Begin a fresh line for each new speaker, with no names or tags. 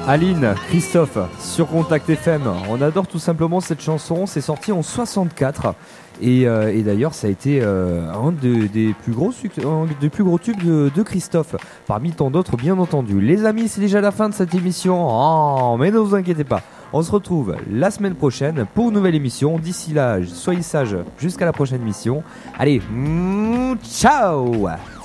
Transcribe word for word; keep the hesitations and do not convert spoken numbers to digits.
Aline, Christophe, sur Contact F M. On adore tout simplement cette chanson. C'est sorti en soixante-quatre. Et, euh, et d'ailleurs, ça a été euh, un de, des, plus gros suc- un des plus gros tubes de, de Christophe. Parmi tant d'autres, bien entendu. Les amis, c'est déjà la fin de cette émission. Oh, mais ne vous inquiétez pas. On se retrouve la semaine prochaine pour une nouvelle émission. D'ici là, soyez sages jusqu'à la prochaine émission. Allez, mm, ciao!